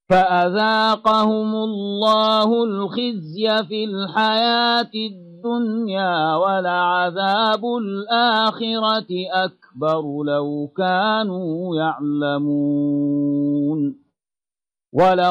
فأذاقهم الله الخزي في الحياة الدنيا ولعذاب الآخرة أكبر لو كانوا يعلمون